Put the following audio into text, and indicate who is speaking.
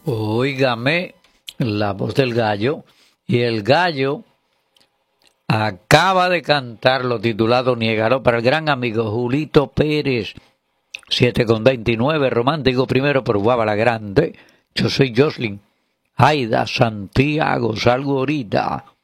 Speaker 1: Óigame la voz del gallo. Y el gallo acaba de cantar lo titulado Niégalo para el gran amigo Julito Pérez. 7:29, romántico primero por Guabala Grande. Yo soy Jocelyn. Aida Santiago, salgo ahorita.